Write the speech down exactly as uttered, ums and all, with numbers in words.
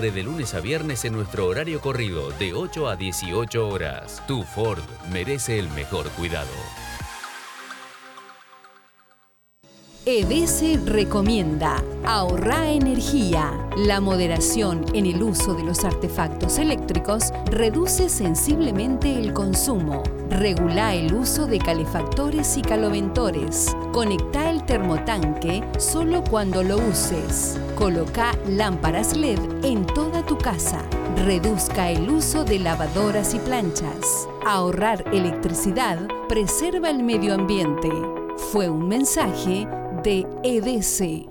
Corre de lunes a viernes en nuestro horario corrido de ocho a dieciocho horas. Tu Ford merece el mejor cuidado. E D C recomienda: ahorra energía. La moderación en el uso de los artefactos eléctricos reduce sensiblemente el consumo. Regula el uso de calefactores y caloventores. Conecta el termotanque solo cuando lo uses. Coloca lámparas L E D en toda tu casa. Reduzca el uso de lavadoras y planchas. Ahorrar electricidad preserva el medio ambiente. Fue un mensaje de E D C.